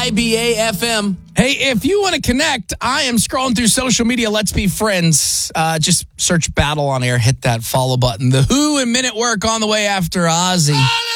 WIBA-FM. Hey, if you want to connect, I am scrolling through social media. Let's be friends. Just search Battle on Air. Hit that follow button. The Who and Men at Work on the way after Ozzy.